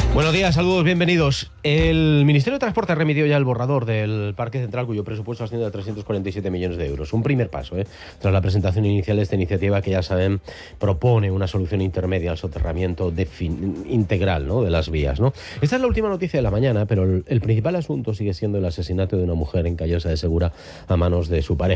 Buenos días, saludos, bienvenidos. El Ministerio de Transporte ha remitido ya el borrador del Parque Central, cuyo presupuesto asciende a 347 millones de euros. Un primer paso, tras la presentación inicial de esta iniciativa que, ya saben, propone una solución intermedia al soterramiento integral, ¿no?, de las vías, ¿no? Esta es la última noticia de la mañana, pero el principal asunto sigue siendo el asesinato de una mujer en Callosa de Segura a manos de su pareja.